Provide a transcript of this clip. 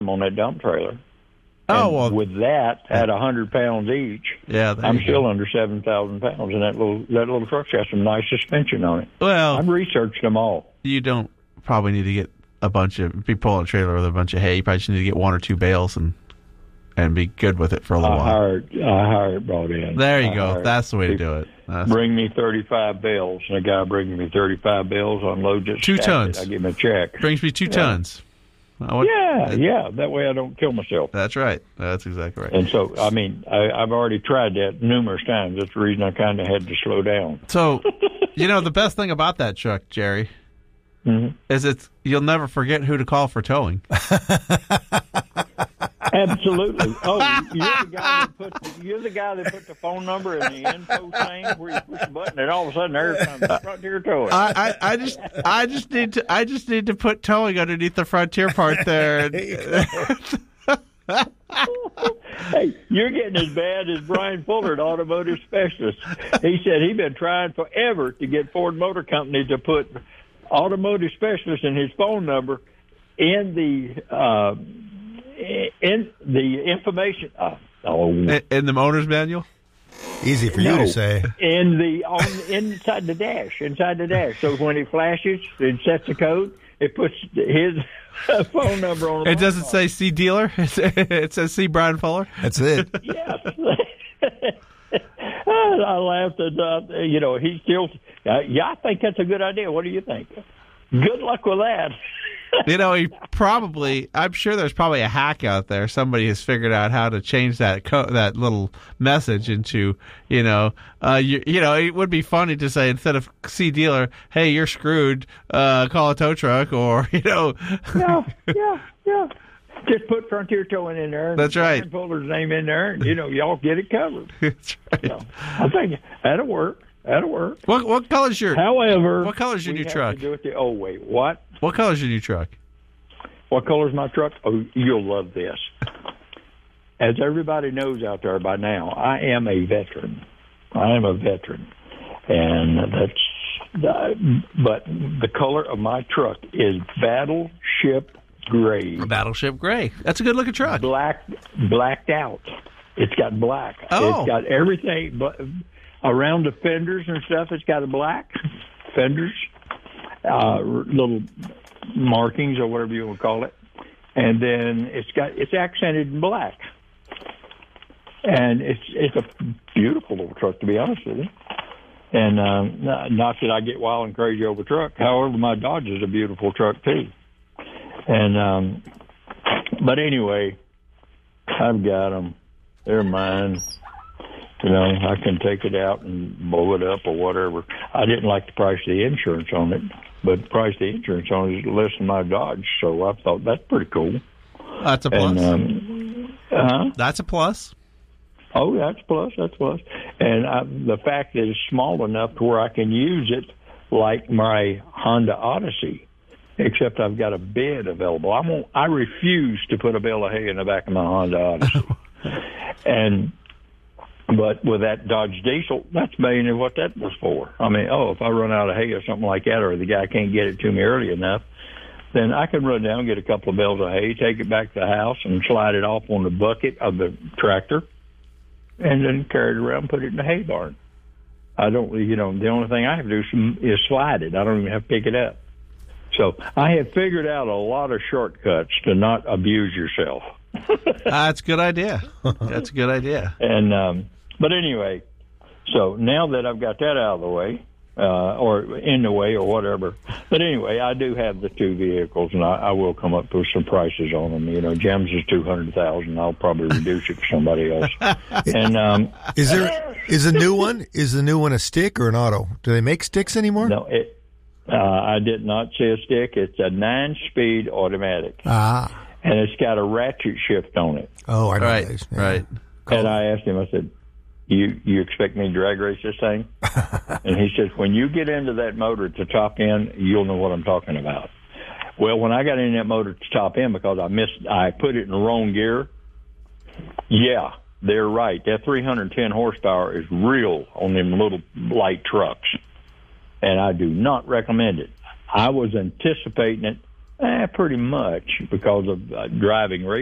on that dump trailer. Oh, And well, with that, at 100 pounds each, yeah, there I'm you still go. under 7,000 pounds, and that little truck's got some nice suspension on it. Well, I've researched them all. you don't probably need to get be pulling a trailer with a bunch of hay. You probably just need to get 1 or 2 bales and be good with it for a little while. I hired brought in. There you go. That's the way to do it. Bring me 35 bales, and a guy brings me 35 bales, unloads it, 2 tons. I give him a check. Brings me 2 tons. Yeah. That way I don't kill myself. That's right. That's exactly right. And so, I mean, I've already tried that numerous times. That's the reason I kind of had to slow down. So, the best thing about that truck, Jerry, is you'll never forget who to call for towing. Absolutely. Oh, you're the guy that put the phone number in the info thing where you push the button, and all of a sudden there comes Frontier Towing. I just need to put towing underneath the Frontier part there. Hey, you're getting as bad as Brian Fuller, an automotive specialist. He said he'd been trying forever to get Ford Motor Company to put automotive specialist in his phone number in the information. In the owner's manual. Easy for you to say. Inside the dash. So when it flashes and sets the code, it puts his phone number on. It doesn't say C dealer. It says C Brian Fuller. That's it. Yes. I laughed at he still. I think that's a good idea. What do you think? Good luck with that. I'm sure there's probably a hack out there. Somebody has figured out how to change that that little message into, it would be funny to say instead of C dealer, hey, you're screwed, call a tow truck, or, Yeah. Just put Frontier Towing in there. That's right. Fuller's name in there, and, y'all get it covered. That's right. So, I think that'll work. What color's your? However, what color's your new truck? To do it the old way. What? What color's your new truck? What color's my truck? Oh, you'll love this. As everybody knows out there by now, I am a veteran. And but the color of my truck is Battleship Gray. Battleship Gray. That's a good looking truck. Blacked out. It's got black. Oh. It's got everything, but around the fenders and stuff, it's got a black fenders, little markings or whatever you want to call it, and then it's accented in black, and it's a beautiful little truck, to be honest with you. And not that I get wild and crazy over truck. However, my Dodge is a beautiful truck too. And but anyway, I've got them. They're mine. I can take it out and blow it up or whatever. I didn't like the price of the insurance on it, but the price of the insurance on it is less than my Dodge, so I thought that's pretty cool. That's a plus. And, That's a plus. Oh, that's plus. And the fact that it's small enough to where I can use it like my Honda Odyssey, except I've got a bed available. I refuse to put a bale of hay in the back of my Honda Odyssey. But with that Dodge Diesel, that's mainly what that was for. I mean, if I run out of hay or something like that, or the guy can't get it to me early enough, then I can run down, get a couple of bales of hay, take it back to the house, and slide it off on the bucket of the tractor, and then carry it around and put it in the hay barn. I don't, the only thing I have to do is slide it. I don't even have to pick it up. So I have figured out a lot of shortcuts to not abuse yourself. That's a good idea. And but anyway, so now that I've got that out of the way, or in the way or whatever. But anyway, I do have the 2 vehicles, and I will come up with some prices on them. Jim's is $200,000. I'll probably reduce it for somebody else. And is the new one a stick or an auto? Do they make sticks anymore? No, I did not see a stick. It's a 9-speed automatic. And it's got a ratchet shift on it. Oh, I know. Right, those. Yeah. right. Cool. And I asked him, I said, you expect me to drag race this thing? And he says, when you get into that motor at the top end, you'll know what I'm talking about. Well, when I got in that motor at the top end, because I put it in the wrong gear, yeah, they're right. That 310 horsepower is real on them little light trucks. And I do not recommend it. I was anticipating it Pretty much because of driving